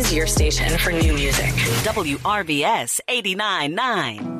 to your station for new music. WRVS 89.9.